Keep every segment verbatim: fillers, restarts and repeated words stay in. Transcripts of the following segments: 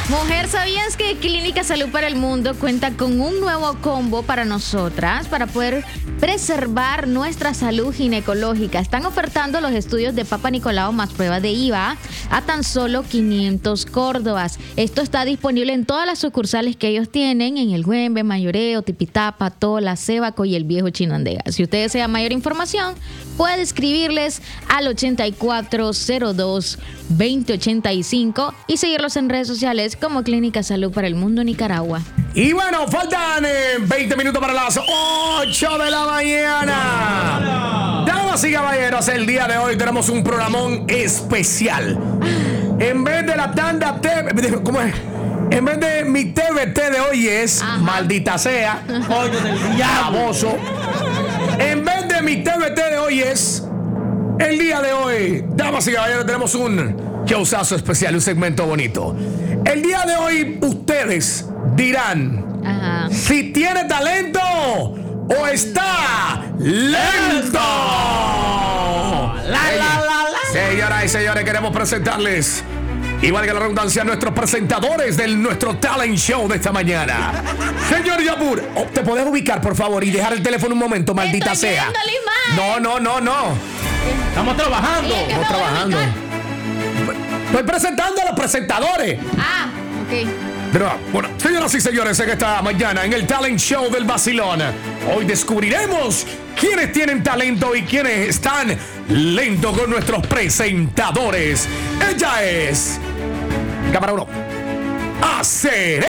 Mujer, ¿sabías que Clínica Salud para el Mundo cuenta con un nuevo combo para nosotras para poder preservar nuestra salud ginecológica? Están ofertando los estudios de Papa Nicolau más pruebas de I V A a tan solo quinientos córdobas. Esto está disponible en todas las sucursales que ellos tienen en el Güembe, Mayoreo, Tipitapa, Tola, Sébaco y el Viejo Chinandega. Si usted desea mayor información, puede escribirles al ochenta y cuatro cero dos veinte ochenta y cinco y seguirlos en redes sociales como Clínica Salud para el Mundo Nicaragua. Y bueno, faltan eh, veinte minutos para las ocho de la mañana. Damas y caballeros, el día de hoy tenemos un programón especial. En vez de la tanda T V, ¿cómo es? En vez de mi T V T de hoy es, ajá, maldita sea, coño del diablo. En vez de mi T V T de hoy es, el día de hoy, damas y caballeros, tenemos un showzazo especial, un segmento bonito. El día de hoy, ustedes dirán, ajá, si tiene talento o está lento. La, la, la, la. Señoras y señores, queremos presentarles, y valga la redundancia, nuestros presentadores de nuestro talent show de esta mañana. Señor Yapur, oh, ¿te podés ubicar, por favor, y dejar el teléfono un momento, maldita Estoy sea? No, no, no, no. Estamos trabajando. Oye, Estamos trabajando. Estoy presentando a los presentadores. Ah, ok. Pero, bueno, señoras y señores, en esta mañana, en el talent show del vacilón, hoy descubriremos quiénes tienen talento y quiénes están lentos con nuestros presentadores. Ella es... Cámara uno. Aceret.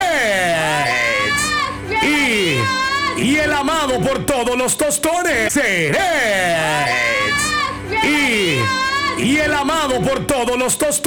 Y... Y el amado por todos los tostones. Aceret. Y... Y el amado por todos los tostones.